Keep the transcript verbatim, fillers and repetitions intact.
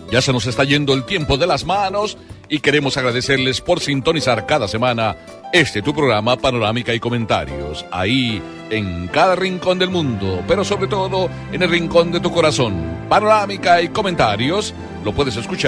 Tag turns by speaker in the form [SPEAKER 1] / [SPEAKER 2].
[SPEAKER 1] Ya se nos está yendo el tiempo de las manos y queremos agradecerles por sintonizar cada semana este tu programa Panorámica y Comentarios, ahí en cada rincón del mundo, pero sobre todo en el rincón de tu corazón. Panorámica y Comentarios lo puedes escuchar